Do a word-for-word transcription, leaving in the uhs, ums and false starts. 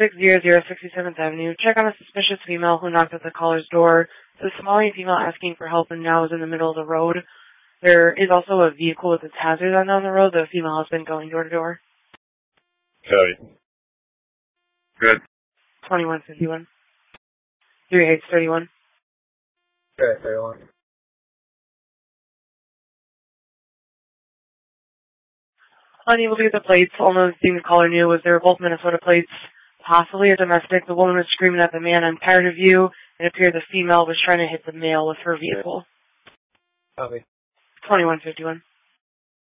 six zero zero sixty-seventh Avenue. Check on a suspicious female who knocked at the caller's door. The Somali female asking for help and now is in the middle of the road. There is also a vehicle with its hazards on down the road. The female has been going door to door. Cody. Good. twenty-one fifty-one. three eight thirty-one. Okay, thirty-one. Unable to get the plates. Only thing the caller knew was they were both Minnesota plates, possibly a domestic. The woman was screaming at the man, "I'm tired of you." It appeared the female was trying to hit the male with her vehicle. Copy. twenty-one fifty-one.